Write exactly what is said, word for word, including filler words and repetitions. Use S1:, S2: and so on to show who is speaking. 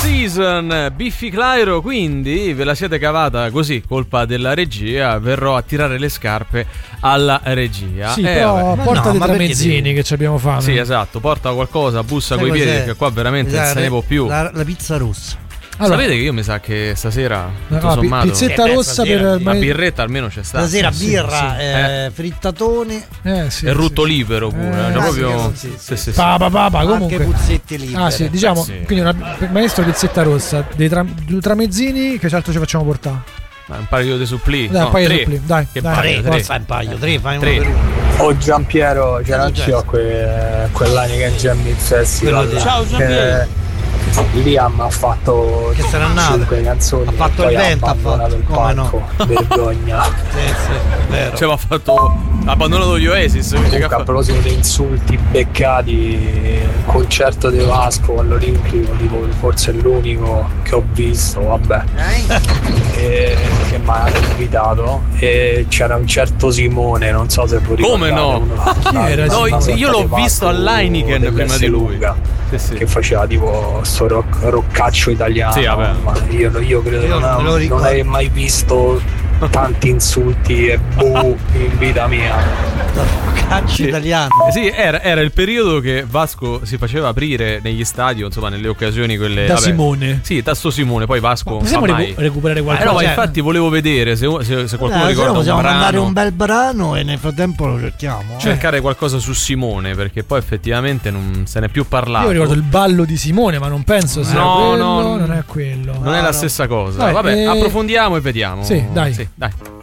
S1: Season, Biffy Clyro, quindi ve la siete cavata così, colpa della regia, verrò a tirare le scarpe alla regia.
S2: Sì,
S1: eh,
S2: però
S1: vabbè.
S2: porta
S3: no,
S2: dei
S3: ma
S2: tramezzini
S3: perché
S2: che ci abbiamo fame.
S1: Sì, esatto, porta qualcosa, bussa
S3: Sai
S1: coi piedi
S3: cos'è?
S1: perché qua veramente non
S3: La-
S1: se ne può più.
S3: La, la pizza rossa.
S2: Allora,
S1: Sapete che io mi sa che stasera, tutto
S2: no, pi-
S1: sommato,
S2: pizzetta
S3: Eh beh,
S2: rossa
S3: stasera
S2: per
S3: sì.
S1: la
S2: ma-
S1: birretta almeno c'è stata.
S3: Stasera
S2: sì,
S3: birra,
S2: sì.
S3: eh, frittatone,
S2: eh, sì,
S1: E
S2: sì.
S1: rutto libero pure,
S2: Eh,
S1: cioè
S2: sì,
S1: proprio
S3: sì, sì,
S1: sì, sì, sì.
S2: Pa, pa, pa, pa,
S3: anche
S2: comunque.
S3: puzzetti libere.
S2: Ah sì, diciamo,
S1: Eh, sì.
S2: quindi una per maestro pizzetta rossa, dei tra- due tramezzini, che altro ci facciamo portare?
S1: Ma un paio di supplì.
S2: Dai,
S1: no,
S2: un paio di
S1: tre.
S2: suppli, dai,
S1: Che
S2: dai.
S1: paio,
S3: Tre,
S1: tre.
S3: forza un paio, tre, fai
S1: Tre.
S3: uno per uno.
S4: Oh Giampiero, c'era anch'io que, quell'Heineken Jamming Festival.
S3: Quello di-
S5: Ciao, Giampiero.
S4: che Liam ha fatto
S3: Che sarà nato.
S4: cinque canzoni
S3: Ha fatto
S4: e poi
S3: il vento,
S4: ha
S3: ha
S4: abbandonato
S3: fatto.
S4: il
S3: Come
S4: palco. Vergogna.
S3: Sì, sì, vero.
S1: Cioè, ma ha fatto. Ha abbandonato gli Oasis. Quindi che ha
S4: Comunque, a
S1: fatto?
S4: proposito di insulti beccati, concerto di Vasco all'Olimpico, tipo, forse è l'unico che ho visto, vabbè, e, che mi ha invitato, e c'era un certo Simone, non so se voi
S1: Come
S4: ricordate,
S1: no?
S4: uno-
S2: Chi era?
S4: una-
S1: No,
S4: una
S1: sì, io l'ho
S4: sorta di
S1: visto
S4: Vasco
S1: all'Heineken prima
S4: dell'S
S1: di lui.
S4: lunga,
S1: Sì, sì.
S4: che faceva tipo sto rock, roccaccio italiano.
S1: Sì, vabbè.
S4: Ma io, io credo
S3: Io
S4: non,
S3: me lo
S4: non
S3: ricordo.
S4: avrei mai visto tanti insulti e bu in vita mia.
S3: Caccio
S1: Sì.
S3: italiano.
S1: Eh Sì, era, era il periodo che Vasco si faceva aprire negli stadio, insomma, nelle occasioni quelle.
S2: Da
S1: vabbè.
S2: Simone.
S1: Sì, da sto Simone, poi Vasco.
S2: Ma
S1: non
S2: possiamo
S1: fa mai.
S2: recu- recuperare
S1: Eh
S2: qualcosa?
S1: no, ma
S3: Cioè-
S1: infatti volevo vedere se, se, se qualcuno
S3: Eh, se
S1: ricorda
S3: no
S1: un
S3: possiamo mandare
S1: brano,
S3: un bel brano e nel frattempo lo cerchiamo. eh.
S1: cercare qualcosa su Simone, perché poi effettivamente non se n'è più parlato.
S2: Io ricordo il ballo di Simone, ma non penso sia
S1: No,
S2: quello,
S1: no,
S2: non è quello.
S1: Non è
S3: No,
S1: la
S3: no.
S1: stessa cosa.
S2: Vabbè,
S1: Vabbè,
S2: eh,
S1: approfondiamo e vediamo.
S2: sì, dai.
S1: Sì, dai.